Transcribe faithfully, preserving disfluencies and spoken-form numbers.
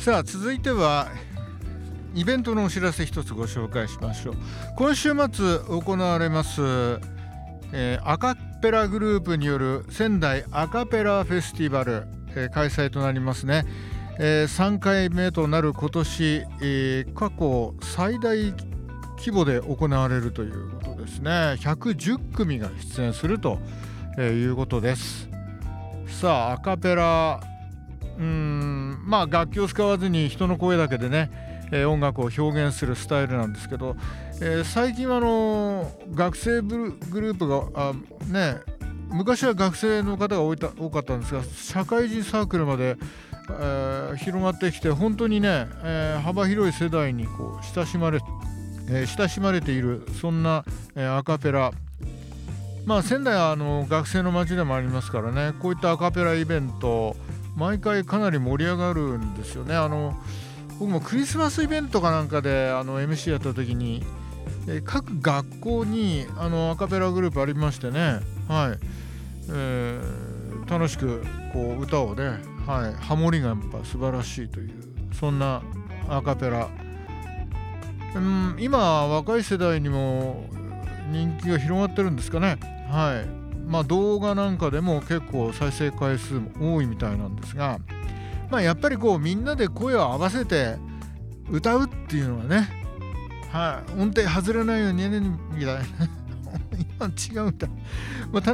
さあ続いてはイベントのお知らせ一つご紹介しましょう。今週末行われます、えー、アカペラグループによる仙台アカペラフェスティバル、えー、開催となりますね。えー、さんかいめとなる今年、えー、過去最大規模で行われるということですね。ひゃくじゅっくみが出演するということです。さあアカペラ、うーんまあ楽器を使わずに人の声だけでね、えー、音楽を表現するスタイルなんですけど、えー、最近はあの学生グループがあ、ね、昔は学生の方が多いた多かったんですが、社会人サークルまで、えー、広がってきて本当にね、えー、幅広い世代にこう親しまれ、えー、親しまれているそんな、えー、アカペラ。まあ仙台はあの学生の街でもありますからね、こういったアカペライベント毎回かなり盛り上がるんですよね。あの僕もクリスマスイベントかなんかであの エムシー やった時に、えー、各学校にあのアカペラグループありましてね、はい、えー、楽しくこう歌をね、はい、ハモリがやっぱ素晴らしいというそんなアカペラ、うん、今若い世代にも人気が広がってるんですかね。はい、まあ動画なんかでも結構再生回数も多いみたいなんですが、まあやっぱりこうみんなで声を合わせて歌うっていうのはね、はい、音程外れないようにねみたいな今違うんだ、まあ、